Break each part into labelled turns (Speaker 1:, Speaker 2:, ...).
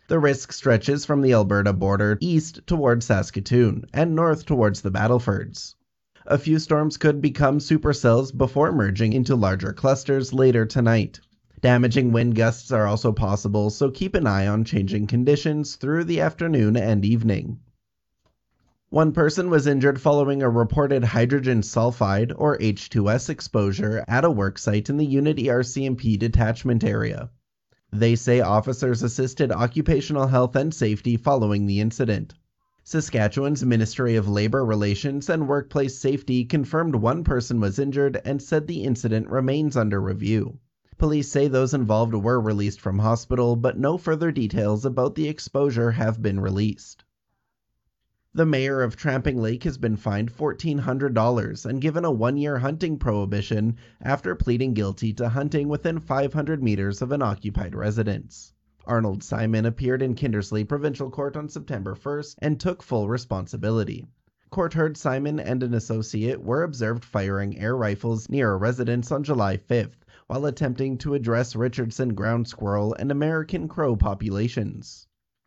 Speaker 1: The risk stretches from the Alberta border east towards Saskatoon and north towards the Battlefords. A few storms could become supercells before merging into larger clusters later tonight. Damaging wind gusts are also possible, so keep an eye on changing conditions through the afternoon and evening. One person was injured following a reported hydrogen sulfide, or H2S, exposure at a worksite in the Unity RCMP detachment area. They say officers assisted occupational health and safety following the incident. Saskatchewan's Ministry of Labour Relations and Workplace Safety confirmed one person was injured and said the incident remains under review. Police say those involved were released from hospital, but no further details about the exposure have been released. The mayor of Tramping Lake has been fined $1,400 and given a one-year hunting prohibition after pleading guilty to hunting within 500 meters of an occupied residence. Arnold Simon appeared in Kindersley Provincial Court on September 1st and took full responsibility. Court heard Simon and an associate were observed firing air rifles near a residence on July 5th while attempting to address Richardson ground squirrel and American crow populations.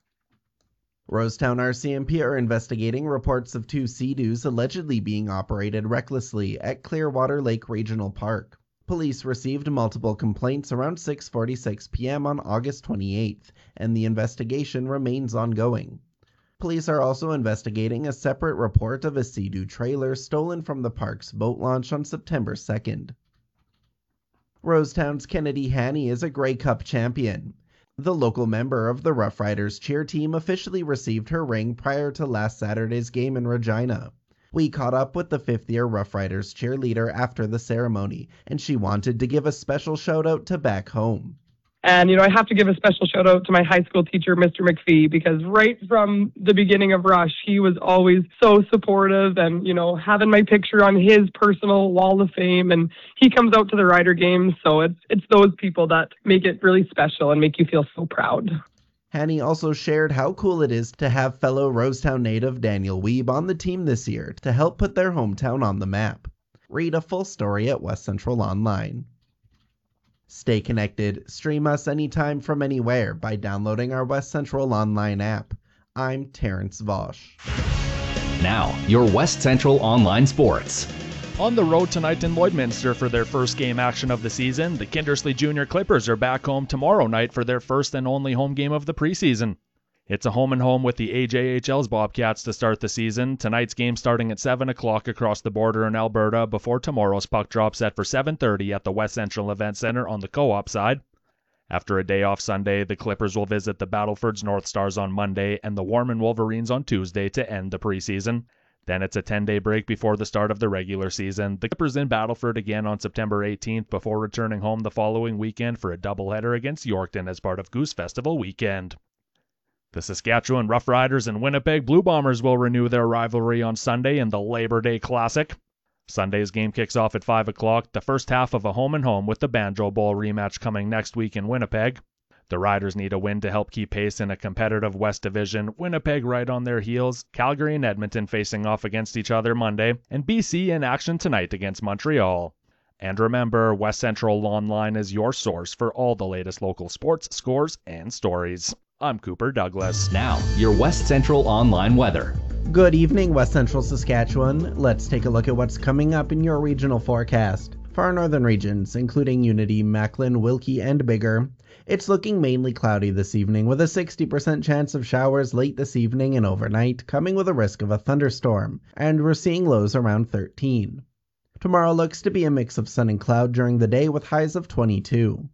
Speaker 1: Rosetown RCMP are investigating reports of two Sea-Doos allegedly being operated recklessly at Clearwater Lake Regional Park. Police received multiple complaints around 6:46 p.m. on August 28th, and the investigation remains ongoing. Police are also investigating a separate report of a Sea-Doo trailer stolen from the park's boat launch on September 2nd. Rosetown's Kennedy Haney is a Grey Cup champion. The local member of the Rough Riders cheer team officially received her ring prior to last Saturday's game in Regina. We caught up with the fifth-year Rough Riders cheerleader after the ceremony, and she wanted to give a special shout-out to back home.
Speaker 2: And, I have to give a special shout out to my high school teacher, Mr. McPhee, because right from the beginning of Rush, he was always so supportive and, having my picture on his personal wall of fame. And he comes out to the Rider games. So it's those people that make it really special and make you feel so proud.
Speaker 1: Haney also shared how cool it is to have fellow Rosetown native Daniel Weeb on the team this year to help put their hometown on the map. Read a full story at West Central Online. Stay connected. Stream us anytime from anywhere by downloading our West Central Online app. I'm Terrence Vosch.
Speaker 3: Now, your West Central Online Sports.
Speaker 4: On the road tonight in Lloydminster for their first game action of the season, the Kindersley Junior Clippers are back home tomorrow night for their first and only home game of the preseason. It's a home-and-home with the AJHL's Bobcats to start the season. Tonight's game starting at 7 o'clock across the border in Alberta before tomorrow's puck drop set for 7:30 at the West Central Event Centre on the co-op side. After a day off Sunday, the Clippers will visit the Battlefords North Stars on Monday and the Warman Wolverines on Tuesday to end the preseason. Then it's a 10-day break before the start of the regular season. The Clippers in Battleford again on September 18th before returning home the following weekend for a doubleheader against Yorkton as part of Goose Festival weekend. The Saskatchewan Roughriders and Winnipeg Blue Bombers will renew their rivalry on Sunday in the Labor Day Classic. Sunday's game kicks off at 5 o'clock, the first half of a home-and-home with the Banjo Bowl rematch coming next week in Winnipeg. The Riders need a win to help keep pace in a competitive West Division, Winnipeg right on their heels, Calgary and Edmonton facing off against each other Monday, and BC in action tonight against Montreal. And remember, West Central Online is your source for all the latest local sports, scores, and stories. I'm Cooper Douglas.
Speaker 3: Now, your West Central Online weather.
Speaker 1: Good evening, West Central Saskatchewan. Let's take a look at what's coming up in your regional forecast. For our northern regions, including Unity, Macklin, Wilkie, and Biggar, it's looking mainly cloudy this evening with a 60% chance of showers late this evening and overnight, coming with a risk of a thunderstorm, and we're seeing lows around 13. Tomorrow looks to be a mix of sun and cloud during the day with highs of 22.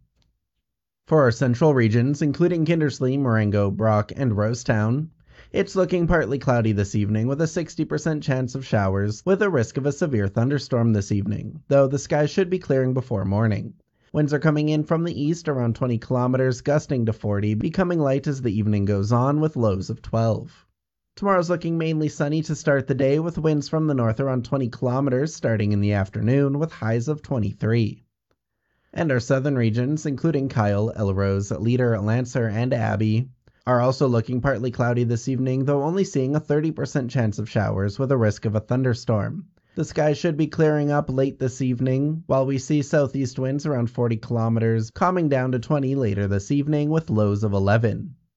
Speaker 1: For our central regions, including Kindersley, Marengo, Brock, and Rosetown, it's looking partly cloudy this evening with a 60% chance of showers with a risk of a severe thunderstorm this evening, though the sky should be clearing before morning. Winds are coming in from the east around 20 kilometers, gusting to 40, becoming light as the evening goes on with lows of 12. Tomorrow's looking mainly sunny to start the day with winds from the north around 20 kilometers starting in the afternoon with highs of 23. And our southern regions, including Kyle, Elrose, Leader, Lancer, and Abbey, are also looking partly cloudy this evening, though only seeing a 30% chance of showers with a risk of a thunderstorm. The sky should be clearing up late this evening, while we see southeast winds around 40 kilometers, calming down to 20 later this evening with lows of 11.